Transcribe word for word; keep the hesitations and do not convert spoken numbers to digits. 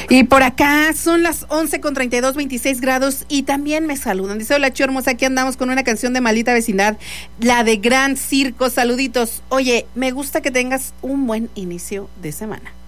Y por acá son las once con treinta y dos, veintiséis grados y también me saludan. Dice, hola, Chu hermosa, aquí andamos con una canción de Maldita Vecindad, la de Gran Circo. Saluditos. Oye, me gusta que tengas un buen inicio de semana.